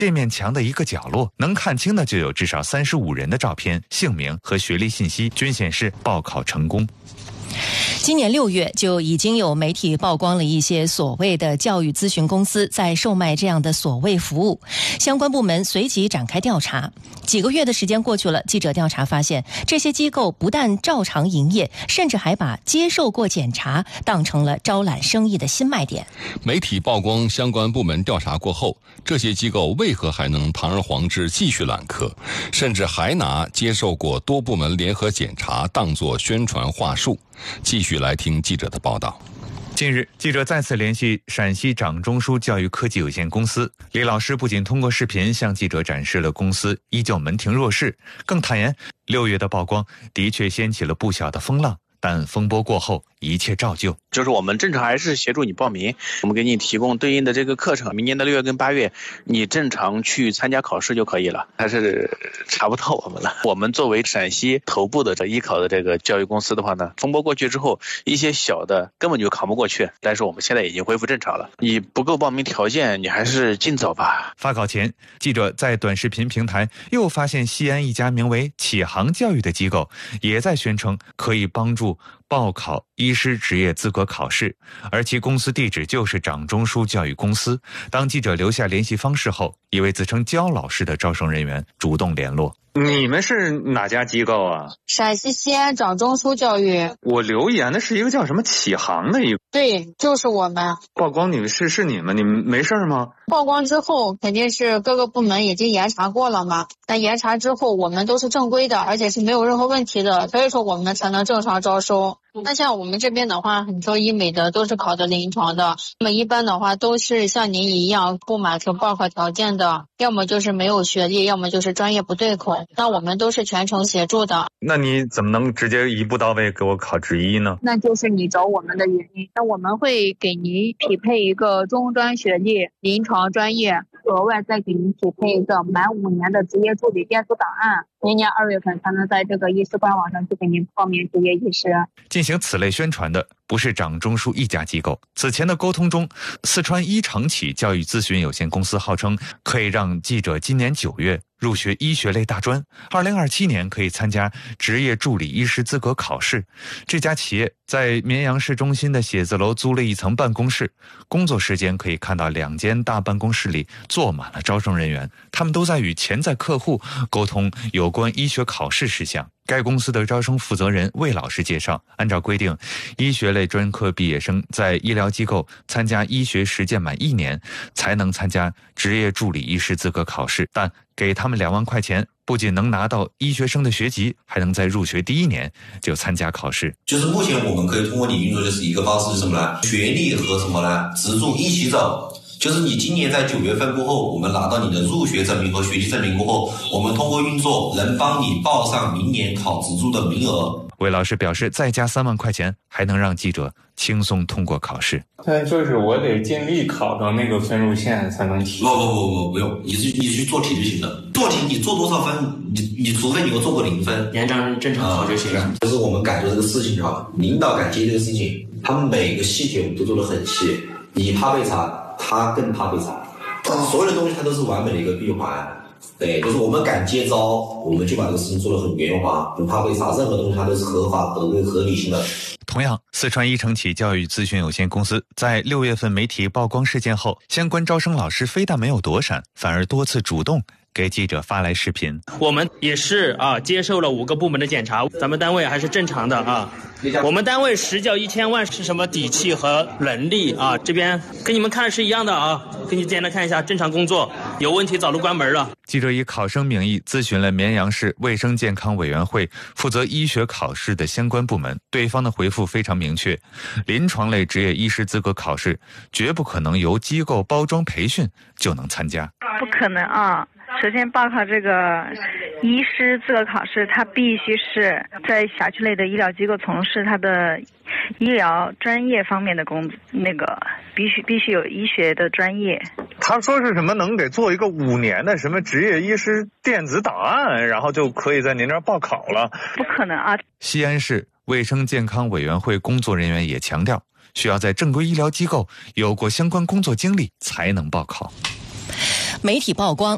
店面墙的一个角落，能看清的就有至少35人的照片、姓名和学历信息，均显示报考成功。 今年6月就已经有媒体曝光了一些所谓的教育咨询公司在售卖这样的所谓服务，相关部门随即展开调查。几个月的时间过去了，记者调查发现，这些机构不但照常营业，甚至还把接受过检查当成了招揽生意的新卖点。 媒体曝光相关部门调查过后，这些机构为何还能堂而皇之继续揽客，甚至还拿接受过多部门联合检查当作宣传话术？继续来听记者的报道。 近日，记者再次联系陕西掌中枢教育科技有限公司，李老师不仅通过视频向记者展示了公司依旧门庭若市，更坦言6月的曝光的确掀起了不小的风浪，但风波过后一切照旧。 就是我们正常还是协助你报名，我们给你提供对应的这个课程，明年的6月跟8月你正常去参加考试就可以了，还是查不到我们了。我们作为陕西头部的艺考的这个教育公司的话呢，风波过去之后，一些小的根本就扛不过去，但是我们现在已经恢复正常了。你不够报名条件，你还是尽早吧。 发考前，记者在短视频平台又发现西安一家名为启航教育的机构也在宣称可以帮助报考医师执业资格考试，而其公司地址就是掌中枢教育公司。当记者留下联系方式后，一位自称焦老师的招生人员主动联络。 你们是哪家机构啊？ 陕西西安掌中枢教育。 我留言的是一个叫什么启航的一个。 对，就是我们。 曝光是你们没事吗？ 曝光之后肯定是各个部门已经严查过了嘛，但严查之后我们都是正规的，而且是没有任何问题的，所以说我们才能正常招收。那像我们这边的话，很多医美的都是考的临床的，那么一般的话都是像您一样不满足报考条件的，要么就是没有学历，要么就是专业不对口，那我们都是全程协助的。 那你怎么能直接一步到位给我考执医呢？ 那就是你找我们的原因，那我们会给您匹配一个中专学历临床专业，额外再给您匹配一个满5年的执业助理电子档案，明年2月份才能在这个医师官网上去给您报名执业医师。 进行此类宣传的不是掌中枢一家机构。此前的沟通中，四川一长启教育咨询有限公司号称可以让记者今年9月入学医学类大专，2027年可以参加执业助理医师资格考试。这家企业在绵阳市中心的写字楼租了一层办公室，工作时间可以看到2间大办公室里坐满了招生人员，他们都在与潜在客户沟通有关医学考试事项。该公司的招生负责人魏老师介绍，按照规定，医学类专科毕业生在医疗机构参加医学实践满1年，才能参加执业助理医师资格考试，但给他们2万块钱，不仅能拿到医学生的学籍，还能在入学第1年就参加考试。 就是目前我们可以通过你运作就是一个方式是什么呢？学历和什么呢？资助一起走。就是你今年在9月份过后，我们拿到你的入学证明和学习证明过后，我们通过运作能帮你报上明年考资助的名额。 魏老师表示，再加3万块钱，还能让记者轻松通过考试。 但就是我得尽力考到那个分数线才能提。 不用，你去做题就行了。做题你做多少分，你除非你有做过0分， 沿着正常考就行了。 就是我们敢做这个事情的话，领导敢接这个事情，他们每个细节我们都做得很细。你怕被查，他更怕被查，所有的东西它都是完美的一个闭环。对，就是我们敢接招，我们就把这个事情做得很圆滑，不怕被查，任何东西它都是合法合规合理性的。 同样，四川一承启教育咨询有限公司在6月份媒体曝光事件后，相关招生老师非但没有躲闪，反而多次主动给记者发来视频。 我们也是接受了5个部门的检查，咱们单位还是正常的啊。我们单位实缴1000万是什么底气和能力啊？这边跟你们看的是一样的啊，给你简单看一下，正常工作，有问题早都关门了。 记者以考生名义咨询了绵阳市卫生健康委员会负责医学考试的相关部门，对方的回复非常明确，临床类执业医师资格考试绝不可能由机构包装培训就能参加。 不可能啊！首先报考这个医师资格考试，他必须是在辖区内的医疗机构从事他的医疗专业方面的必须有医学的专业。 他说是什么能给做一个5年的什么执业医师电子档案，然后就可以在您这儿报考了。 不可能啊！ 西安市卫生健康委员会工作人员也强调，需要在正规医疗机构有过相关工作经历才能报考。 媒体曝光，